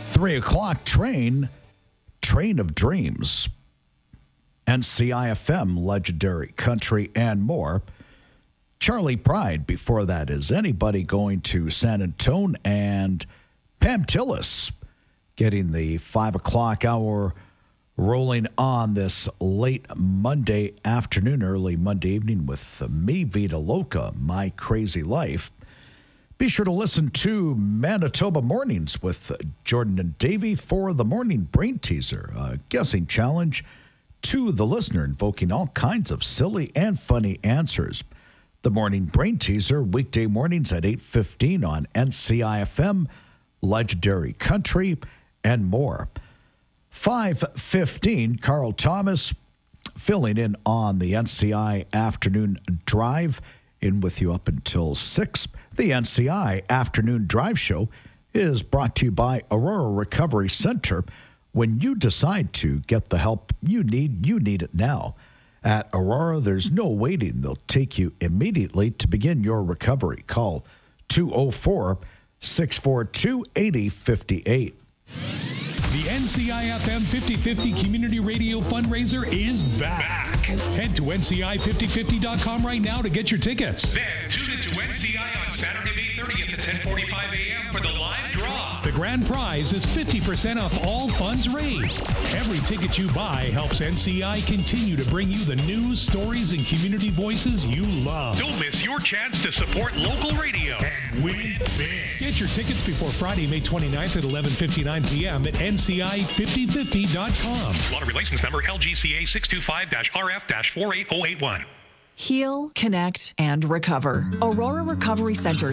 3 o'clock train of dreams. NCIFM, legendary country, and more. Charlie Pride before that. Is anybody going to San Antone? And Pam Tillis getting the 5 o'clock hour rolling on this late Monday afternoon, early Monday evening with me, Vita Loca, My Crazy Life. Be sure to listen to Manitoba Mornings with Jordan and Davey for the morning brain teaser, a guessing challenge to the listener invoking all kinds of silly and funny answers. The morning brain teaser, weekday mornings at 8:15 on NCIFM, legendary country, and more. 5:15, Carl Thomas filling in on the NCI Afternoon Drive, in with you up until 6. The NCI Afternoon Drive Show is brought to you by Aurora Recovery Center. When you decide to get the help you need it now. At Aurora, there's no waiting. They'll take you immediately to begin your recovery. Call 204-642-8058. The NCIFM 50/50 Community Radio Fundraiser is back. Head to NCI5050.com right now to get your tickets. Then tune into NCI on Saturday, May 30th at 10:45 a.m. for the live draw. The grand prize is 50% off all funds raised. Every ticket you buy helps NCI continue to bring you the news, stories, and community voices you love. Don't miss your chance to support local radio and win big. Get your tickets before Friday, May 29th at 11:59 p.m. at NCI5050.com. Lottery license number LGCA 625-RF-48081. Heal, connect, and recover. Aurora Recovery Center